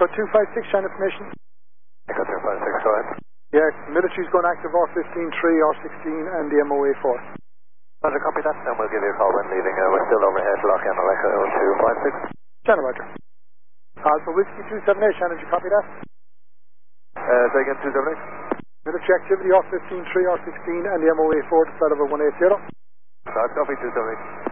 Echo 256, channel information. Echo 256, go ahead. Yeah, military's going active R15, 3, R16, and the MOA 4. Roger, copy that, and we'll give you a call when leaving. We're still overhead, lock in Echo 256. Channel Roger. Alpha Whiskey 278, channel, did you copy that? Say again, 278. Military activity R15, 3, R16, and the MOA 4 to flight over 180. Copy 278.